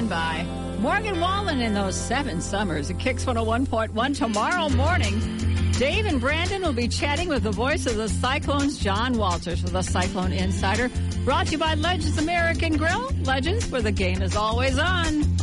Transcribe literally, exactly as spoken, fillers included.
stand by. Morgan Wallen in those seven summers at Kicks one oh one point one tomorrow morning. Dave and Brandon will be chatting with the voice of the Cyclones, John Walters, for the Cyclone Insider. Brought to you by Legends American Grill. Legends, where the game is always on.